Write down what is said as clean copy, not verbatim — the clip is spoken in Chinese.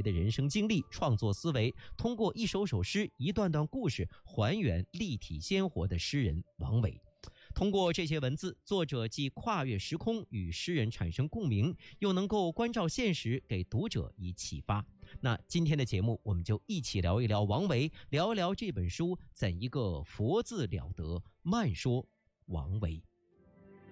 的人生经历、创作思维，通过一首首诗、一段段故事，还原立体鲜活的诗人王维。通过这些文字，作者既跨越时空与诗人产生共鸣，又能够关照现实，给读者以启发。那今天的节目，我们就一起聊一聊王维，聊一聊这本书怎一个佛字了得，慢说王维。